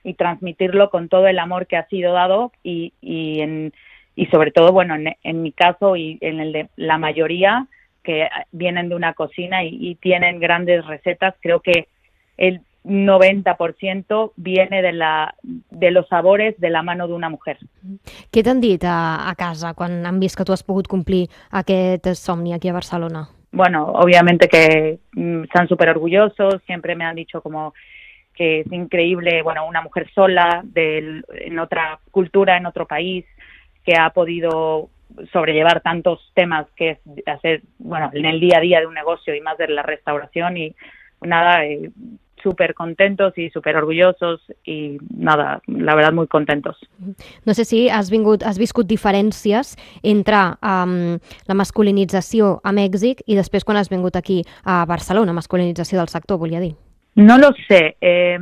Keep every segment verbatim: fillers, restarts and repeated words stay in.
y transmitirlo con todo el amor que ha sido dado y, y, en, y sobre todo, bueno, en, en mi caso y en el de la mayoría que vienen de una cocina y, y tienen grandes recetas, creo que el noventa por ciento viene de, la, de los sabores de la mano de una mujer. Què t'han dit a, a casa quan han vist que tu has pogut complir aquest somni aquí a Barcelona? Bueno, obviamente que mm, están súper orgullosos, siempre me han dicho como que es increíble, bueno, una mujer sola del, en otra cultura, en otro país, que ha podido sobrellevar tantos temas que es hacer, bueno, en el día a día de un negocio y más de la restauración y nada, eh, súper contentos y súper orgullosos y nada, la verdad muy contentos. No sé si has, vingut, has viscut diferències entre um, la masculinització a Mèxic i després quan has vingut aquí a Barcelona, masculinització del sector, volia dir. No lo sé. Eh,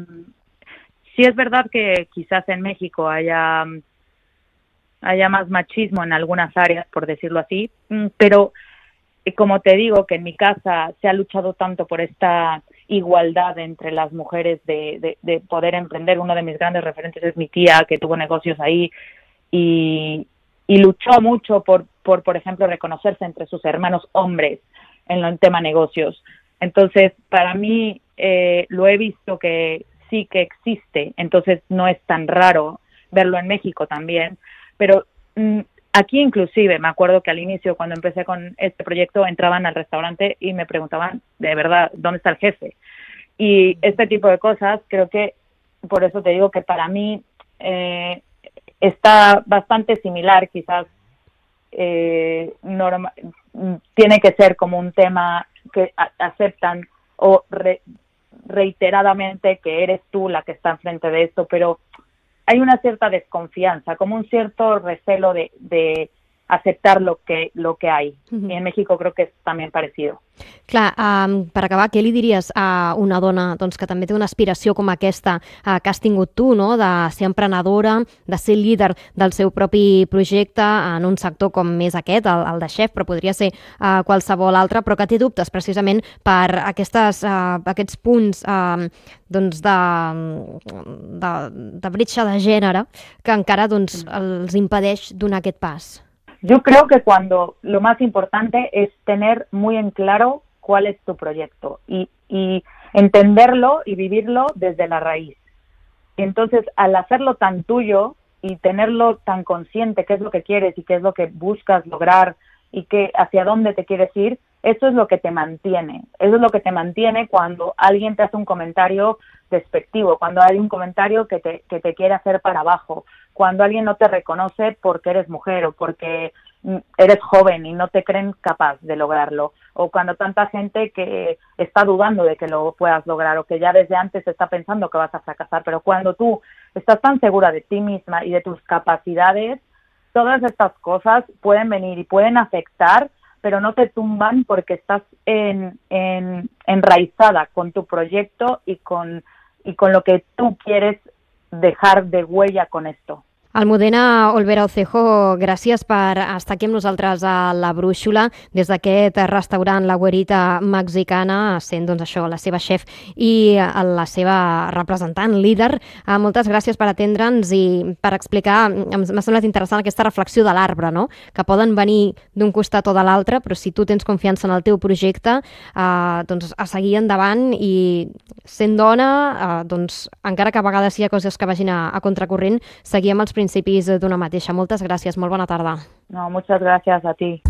sí es verdad que quizás en México haya, haya más machismo en algunas áreas, por decirlo así, pero como te digo, que en mi casa se ha luchado tanto por esta igualdad entre las mujeres de, de, de poder emprender. Uno de mis grandes referentes es mi tía, que tuvo negocios ahí y, y luchó mucho por, por, por ejemplo, reconocerse entre sus hermanos hombres en el tema negocios. Entonces, para mí, eh, lo he visto que sí que existe, entonces no es tan raro verlo en México también, pero mm, aquí inclusive, me acuerdo que al inicio, cuando empecé con este proyecto, entraban al restaurante y me preguntaban, de verdad, ¿dónde está el jefe? Y este tipo de cosas, creo que, por eso te digo que para mí eh, está bastante similar, quizás eh, norma, tiene que ser como un tema que a, aceptan o re, reiteradamente que eres tú la que está enfrente de esto, pero hay una cierta desconfianza, como un cierto recelo de, de aceptar lo que, lo que hay. Uh-huh. Y en México creo que es también parecido. Clar, um, per acabar, què li diries a una dona doncs, que també té una aspiració com aquesta uh, que has tingut tu, no? De ser emprenedora, de ser líder del seu propi projecte en un sector com és aquest, el, el de xef, però podria ser uh, qualsevol altre, però que té dubtes precisament per aquestes, uh, aquests punts uh, doncs de, de, de bretxa de gènere que encara doncs, els impedeix donar aquest pas. Yo creo que cuando lo más importante es tener muy en claro cuál es tu proyecto y, y entenderlo y vivirlo desde la raíz. Y entonces, al hacerlo tan tuyo y tenerlo tan consciente qué es lo que quieres y qué es lo que buscas lograr y que hacia dónde te quieres ir, eso es lo que te mantiene. Eso es lo que te mantiene cuando alguien te hace un comentario despectivo, cuando hay un comentario que te, que te quiere hacer para abajo, cuando alguien no te reconoce porque eres mujer o porque eres joven y no te creen capaz de lograrlo, o cuando tanta gente que está dudando de que lo puedas lograr o que ya desde antes está pensando que vas a fracasar, pero cuando tú estás tan segura de ti misma y de tus capacidades, todas estas cosas pueden venir y pueden afectar, pero no te tumban porque estás en, en, enraizada con tu proyecto y con, y con lo que tú quieres dejar de huella con esto. Almudena Olvera Ocejo, gràcies per estar aquí amb nosaltres a La Brúixola des d'aquest restaurant La Güerita Mexicana, sent doncs això, la seva xef i la seva representant, líder. Moltes gràcies per atendre'ns i per explicar, m'ha semblat interessant aquesta reflexió de l'arbre, no? Que poden venir d'un costat o de l'altre, però si tu tens confiança en el teu projecte, eh, doncs a seguir endavant i sent dona, eh, doncs encara que a vegades hi ha coses que vagin a, a contracorrent, seguir amb els principis d'una mateixa. Moltes gràcies, molt bona tarda. No, muchas gracias a ti.